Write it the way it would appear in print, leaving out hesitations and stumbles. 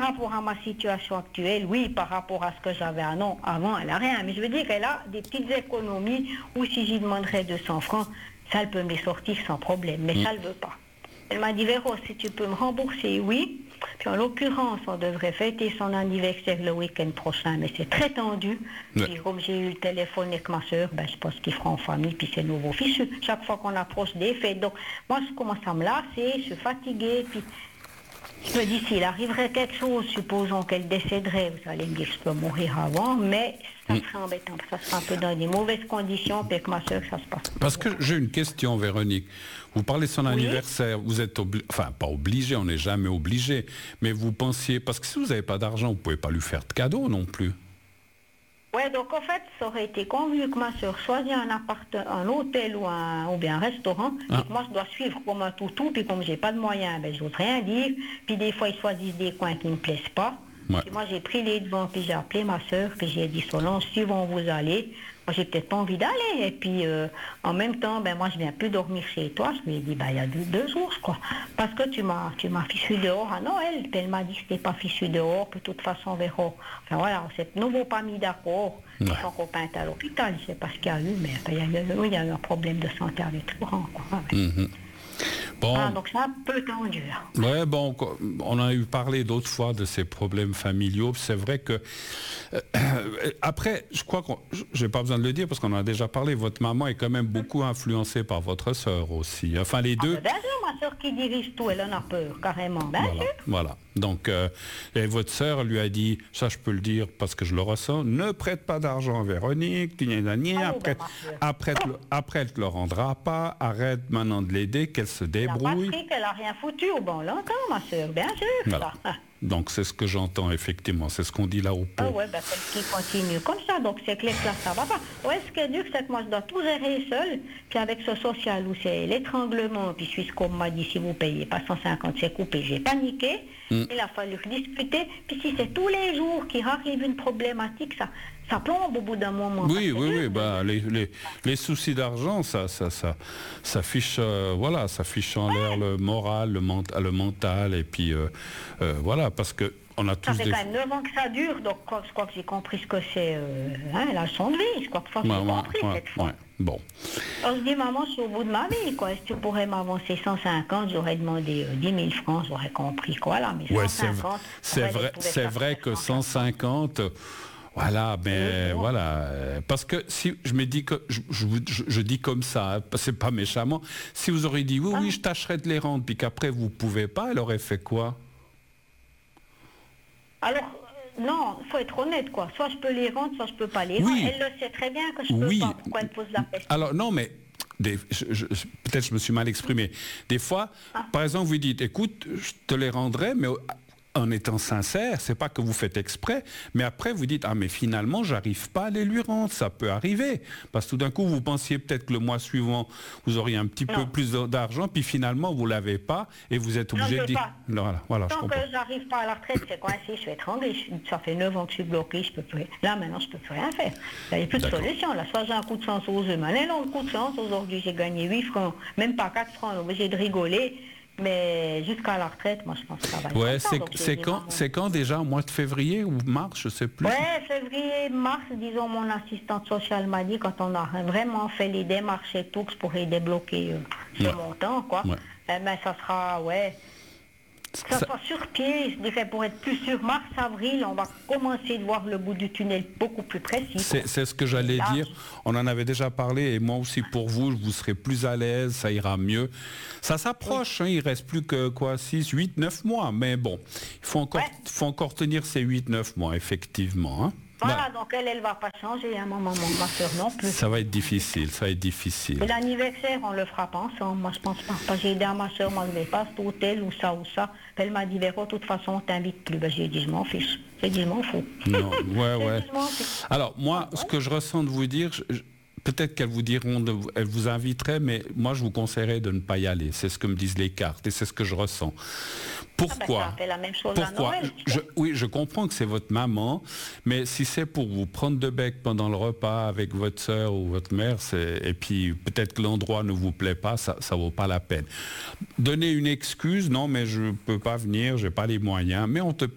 rapport à ma situation actuelle, oui, par rapport à ce que j'avais avant, elle n'a rien. Mais je veux dire qu'elle a des petites économies où si j'y demanderais 200 francs, ça, elle peut me les sortir sans problème. Mais ça, elle ne veut pas. Elle m'a dit, Véro, si tu peux me rembourser, oui. Puis en l'occurrence, on devrait fêter son anniversaire le week-end prochain, mais c'est très tendu. Ouais. Puis comme j'ai eu le téléphone avec ma soeur, ben, je pense qu'ils feront en famille, puis c'est nouveau fichu. Chaque fois qu'on approche des fêtes. Donc moi, je commence à me lasser, je suis fatiguée, puis je me dis, s'il arriverait quelque chose, supposons qu'elle décéderait, vous allez me dire que je peux mourir avant, mais ça serait embêtant, ça serait un peu dans des mauvaises conditions, puis avec ma soeur, ça se passe. Parce que j'ai une question, Véronique. Vous parlez de son Oui. anniversaire, vous êtes enfin pas obligé, on n'est jamais obligé, mais vous pensiez, parce que si vous n'avez pas d'argent, vous ne pouvez pas lui faire de cadeau non plus. Ouais, donc en fait, ça aurait été convenu que ma soeur choisit un hôtel ou bien un restaurant, et que moi je dois suivre comme un toutou, puis comme j'ai pas de moyens, ben j'ose rien dire, puis des fois ils choisissent des coins qui ne me plaisent pas. Ouais. Puis moi j'ai pris les devants, puis j'ai appelé ma soeur, puis j'ai dit Solange, suivons vous allez. Moi j'ai peut-être pas envie d'aller, et puis en même temps, ben moi je viens plus dormir chez toi. Je lui ai dit, ben il y a deux jours, je crois, parce que tu m'as fichu dehors à Noël. Puis elle m'a dit que c'était pas fichu dehors, puis de toute façon, Véro. Enfin voilà, on s'est de nouveau pas mis d'accord. Ouais. Son copain est à l'hôpital, je sais pas ce qu'il y a eu, mais enfin, il y a eu un problème de santé avec Laurent, quoi. Ouais. Mhm. Bon. Ah, donc c'est un peu tendu là. Ouais, bon, on a eu parlé d'autres fois de ces problèmes familiaux. C'est vrai que après, je crois que j'ai pas besoin de le dire parce qu'on en a déjà parlé. Votre maman est quand même beaucoup influencée par votre sœur aussi. Enfin, les deux. Bien sûr, ma soeur qui dirige tout, elle en a peur carrément. Bien Voilà, sûr. voilà. Donc, et votre sœur lui a dit, ça je peux le dire parce que je le ressens, ne prête pas d'argent à Véronique, après elle te le rendra pas, arrête maintenant de l'aider, qu'elle se Elle n'a pas débrouille. pris, qu'elle n'a rien foutu au bon longtemps, ma soeur, bien sûr. Voilà. Ça. Donc c'est ce que j'entends effectivement, c'est ce qu'on dit là au pot. Ah ouais, ben celle qui continue comme ça, donc c'est clair que là, ça va pas. Ouais, ce qui est dur, c'est que moi, je dois tout gérer seul, puis avec ce social où c'est l'étranglement, puis Suisse comme m'a dit, si vous payez pas 150, c'est coupé, j'ai paniqué, il a fallu discuter, puis si c'est tous les jours qu'il arrive une problématique, ça plombe au bout d'un moment. Oui, bah, les soucis d'argent, ça fiche, voilà, ça fiche en l'air le moral, le mental, et puis voilà, parce que on a tous ça fait quand même 9 ans que ça dure, donc je crois que j'ai compris ce que c'est la leçon de vie, je crois que j'ai compris cette fois. Ouais. Bon. Alors, je dis, maman, je suis au bout de ma vie, quoi. Est-ce que tu pourrais m'avancer 150, j'aurais demandé 10 000 francs, j'aurais compris, quoi, là, mais 150... c'est vrai que 150... Voilà, mais voilà, parce que si je me dis que je dis comme ça, c'est pas méchamment. Si vous auriez dit oui, je tâcherai de les rendre, puis qu'après vous pouvez pas, elle aurait fait quoi? Alors, non, il faut être honnête, quoi. Soit je peux les rendre, soit je peux pas les rendre. Elle le sait très bien que je peux pas. Pourquoi elle pose la question? Alors non, mais peut-être je me suis mal exprimé. Des fois, par exemple, vous dites, écoute, je te les rendrai, mais en étant sincère, c'est pas que vous faites exprès, mais après vous dites, ah mais finalement j'arrive pas à les lui rendre, ça peut arriver, parce que tout d'un coup vous pensiez peut-être que le mois suivant vous auriez un petit peu plus d'argent, puis finalement vous l'avez pas, et vous êtes obligé de dire, voilà, tant que j'arrive pas à la retraite, c'est coincé, je suis étranglée, ça fait 9 ans que je suis bloquée, je peux plus, là maintenant je peux plus rien faire, il n'y a plus de solution, là, soit j'ai un coup de chance aux eux, maintenant un coup de chance, aujourd'hui j'ai gagné 8 francs, même pas 4 francs, obligé de rigoler. Mais jusqu'à la retraite, moi je pense que ça va être c'est quand déjà, au mois de février ou mars, je sais plus. Ouais, février, mars, disons, mon assistante sociale m'a dit, quand on a vraiment fait les démarches et tout, que je pourrais débloquer ce montant, quoi. Ouais. Eh ben, ça sera, ça sera sur pied, je dirais, pour être plus sûr, mars, avril, on va commencer de voir le bout du tunnel beaucoup plus précis. C'est ce que j'allais dire. On en avait déjà parlé, et moi aussi pour vous, vous serez plus à l'aise, ça ira mieux. Ça s'approche, il reste plus que 6, 8, 9 mois, mais bon, il faut encore tenir ces 8, 9 mois, effectivement. Voilà, donc elle va pas changer, hein, ma soeur non plus. Ça va être difficile, Et l'anniversaire, on le fera pas ensemble, moi je pense pas. Parce que j'ai dit à ma soeur, moi je vais pas cet hôtel ou ça. Elle m'a dit, Véro, de toute façon, on t'invite plus. Ben, j'ai dit, je m'en fiche. J'ai dit, je m'en fous. Non, ouais. Alors, moi, ce que je ressens de vous dire, peut-être qu'elles vous diront, elles vous inviteraient, mais moi je vous conseillerais de ne pas y aller. C'est ce que me disent les cartes et c'est ce que je ressens. Pourquoi? Ça fait la même chose à Noël. Oui, je comprends que c'est votre maman, mais si c'est pour vous prendre de bec pendant le repas avec votre soeur ou votre mère, et puis peut-être que l'endroit ne vous plaît pas, ça vaut pas la peine. Donner une excuse, non mais je peux pas venir, j'ai pas les moyens, mais on te